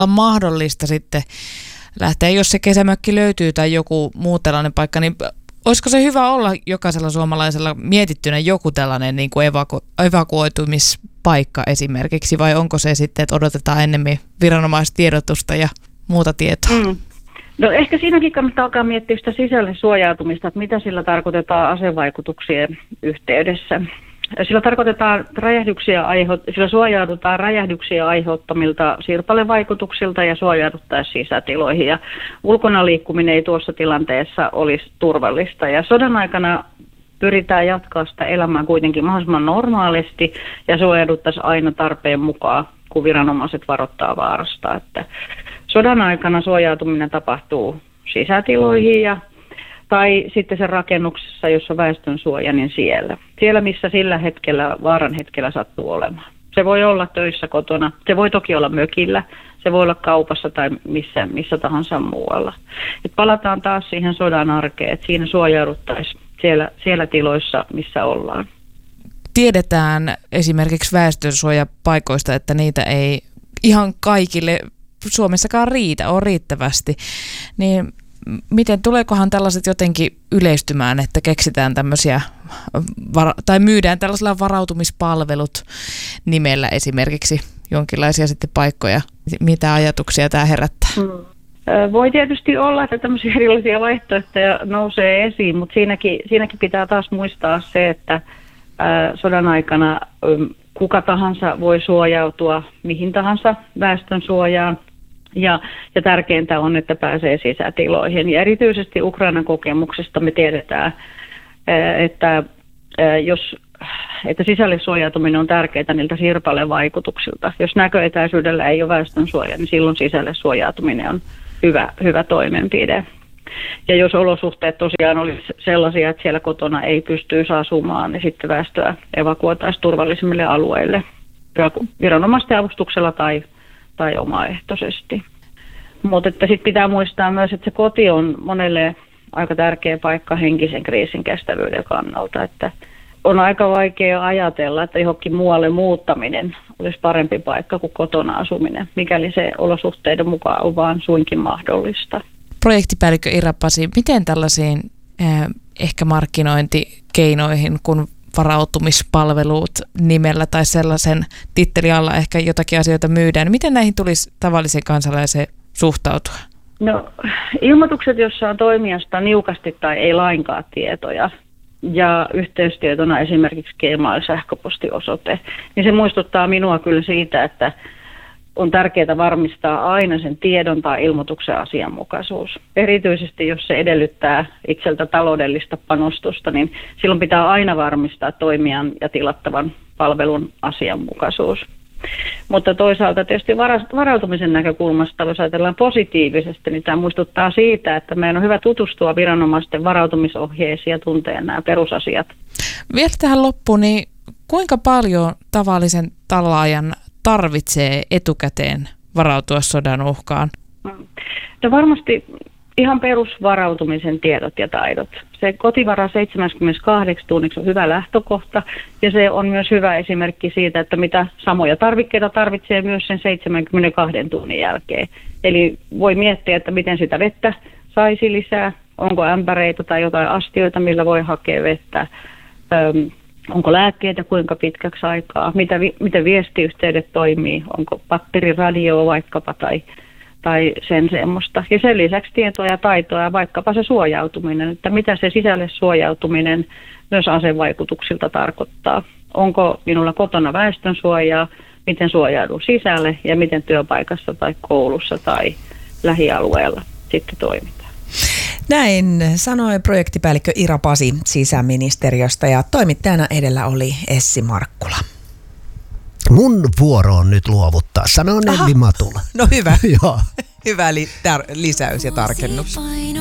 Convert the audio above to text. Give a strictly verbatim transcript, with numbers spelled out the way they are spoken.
on mahdollista sitten lähteä, jos se kesämökki löytyy tai joku muu tällainen paikka, niin olisiko se hyvä olla jokaisella suomalaisella mietittynä joku tällainen niin kuin evaku- evakuoitumispaikka esimerkiksi, vai onko se sitten, että odotetaan ennemmin viranomaistiedotusta ja muuta tietoa? Mm. No ehkä siinäkin kannattaa alkaa miettiä sitä sisälle suojautumista, että mitä sillä tarkoitetaan asevaikutuksien yhteydessä. Sillä tarkoitetaan räjähdyksiä, sillä suojaudutaan räjähdyksiä aiheuttamilta sirpalevaikutuksilta ja suojauduttaisiin sisätiloihin. Ja ulkona liikkuminen ei tuossa tilanteessa olisi turvallista. Ja sodan aikana pyritään jatkaa sitä elämää kuitenkin mahdollisimman normaalisti ja suojauduttaisiin aina tarpeen mukaan, kun viranomaiset varoittaa vaarasta. Että sodan aikana suojautuminen tapahtuu sisätiloihin ja tai sitten sen rakennuksessa, jossa on väestönsuoja, niin siellä. Siellä, missä sillä hetkellä, vaaran hetkellä sattuu olemaan. Se voi olla töissä kotona, se voi toki olla mökillä, se voi olla kaupassa tai missä, missä tahansa muualla. Et palataan taas siihen sodan arkeen, että siinä suojauduttaisiin siellä, siellä tiloissa, missä ollaan. Tiedetään esimerkiksi väestönsuojapaikoista, että niitä ei ihan kaikille Suomessakaan riitä, on riittävästi, niin miten tuleekohan tällaiset jotenkin yleistymään, että keksitään tämmöisiä, tai myydään tällaisilla varautumispalvelut nimellä esimerkiksi jonkinlaisia sitten paikkoja? Mitä ajatuksia tämä herättää? Hmm. Voi tietysti olla, että tämmöisiä erilaisia vaihtoehtoja nousee esiin, mutta siinäkin, siinäkin pitää taas muistaa se, että ää, sodan aikana kuka tahansa voi suojautua mihin tahansa väestönsuojaan. Ja, ja tärkeintä on, että pääsee sisätiloihin. Ja erityisesti Ukrainan kokemuksesta me tiedetään, että, jos, että sisälle suojautuminen on tärkeää niiltä sirpalevaikutuksilta. Jos näköetäisyydellä ei ole väestönsuoja, niin silloin sisälle suojautuminen on hyvä, hyvä toimenpide. Ja jos olosuhteet tosiaan olisi sellaisia, että siellä kotona ei pystyisi asumaan, niin sitten väestöä evakuoitaisiin turvallisimmille alueille viranomaisten avustuksella tai tai omaehtoisesti. Mutta sitten pitää muistaa myös, että se koti on monelle aika tärkeä paikka henkisen kriisin kestävyyden kannalta. Että on aika vaikea ajatella, että johonkin muualle muuttaminen olisi parempi paikka kuin kotona asuminen, mikäli se olosuhteiden mukaan on vaan suinkin mahdollista. Projektipäällikkö Ira Pasi, miten tällaisiin eh, ehkä markkinointikeinoihin, kun varautumispalvelut nimellä tai sellaisen tittelin alla ehkä jotakin asioita myydään, niin miten näihin tulisi tavallisen kansalaisen suhtautua? No, ilmoitukset, joissa on toimijasta niukasti tai ei lainkaan tietoja ja yhteystietona esimerkiksi Gmail-sähköpostiosoite, niin se muistuttaa minua kyllä siitä, että on tärkeää varmistaa aina sen tiedon tai ilmoituksen asianmukaisuus. Erityisesti jos se edellyttää itseltä taloudellista panostusta, niin silloin pitää aina varmistaa toimijan ja tilattavan palvelun asianmukaisuus. Mutta toisaalta tietysti varautumisen näkökulmasta, jos ajatellaan positiivisesti, niin tämä muistuttaa siitä, että meidän on hyvä tutustua viranomaisten varautumisohjeisiin ja tuntea nämä perusasiat. Vielä tähän loppuun, niin kuinka paljon tavallisen tallaajan tarvitsee etukäteen varautua sodan uhkaan? No varmasti ihan perusvarautumisen tiedot ja taidot. Se kotivara seitsemänkymmentäkahdeksan tunniksi on hyvä lähtökohta ja se on myös hyvä esimerkki siitä, että mitä samoja tarvikkeita tarvitsee myös sen seitsemänkymmentäkaksi tunnin jälkeen. Eli voi miettiä, että miten sitä vettä saisi lisää, onko ämpäreitä tai jotain astioita, millä voi hakea vettä. Öm, Onko lääkkeitä kuinka pitkäksi aikaa, mitä, miten viestiyhteydet toimii, onko batteriradioa vaikkapa tai, tai sen semmoista. Ja sen lisäksi tietoa ja taitoa, vaikkapa se suojautuminen, että mitä se sisälle suojautuminen myös asevaikutuksilta tarkoittaa. Onko minulla kotona väestönsuojaa, miten suojaudun sisälle ja miten työpaikassa tai koulussa tai lähialueella sitten toimitaan. Näin sanoi projektipäällikkö Ira Pasi sisäministeriöstä ja toimittajana edellä oli Essi Markkula. Mun vuoro on nyt luovuttaa, sanoo Nelli Matula. No hyvä. Joo. Hyvä li- tar- lisäys ja tarkennus.